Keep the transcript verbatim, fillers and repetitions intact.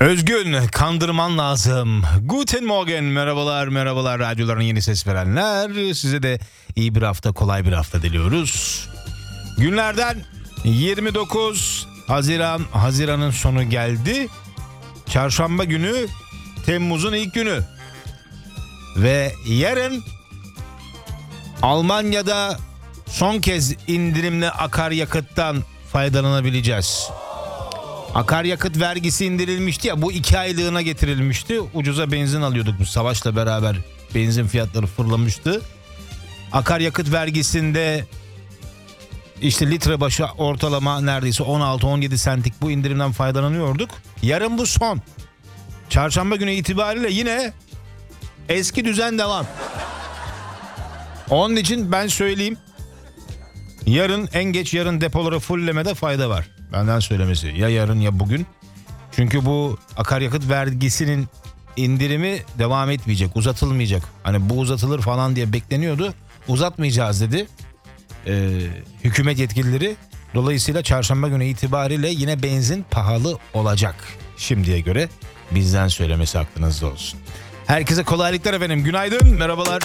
Özgün, kandırman lazım. Guten Morgen, merhabalar merhabalar radyoların yeni ses verenler. Size de iyi bir hafta, kolay bir hafta diliyoruz. Günlerden yirmi dokuz Haziran, Haziran'ın sonu geldi. Çarşamba günü Temmuz'un ilk günü. Ve yarın Almanya'da son kez indirimli akaryakıttan faydalanabileceğiz. Akaryakıt vergisi indirilmişti ya, bu iki aylığına getirilmişti. Ucuza benzin alıyorduk, bu savaşla beraber benzin fiyatları fırlamıştı. Akaryakıt vergisinde işte litre başı ortalama neredeyse on altı on yedi centlik bu indirimden faydalanıyorduk. Yarın bu son. Çarşamba günü itibariyle yine eski düzen devam. Onun için ben söyleyeyim. Yarın, en geç yarın depoları fulllemede fayda var. Benden söylemesi. Ya yarın ya bugün. Çünkü bu akaryakıt vergisinin indirimi devam etmeyecek. Uzatılmayacak. Hani bu uzatılır falan diye bekleniyordu. Uzatmayacağız dedi Ee, hükümet yetkilileri. Dolayısıyla çarşamba günü itibariyle yine benzin pahalı olacak. Şimdiye göre bizden söylemesi aklınızda olsun. Herkese kolaylıklar efendim. Günaydın. Merhabalar.